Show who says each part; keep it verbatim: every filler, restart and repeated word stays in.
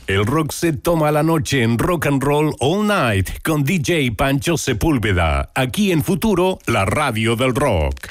Speaker 1: El rock se toma la noche en Rock and Roll All Night con D J Pancho Sepúlveda, aquí en Futuro, la radio del rock.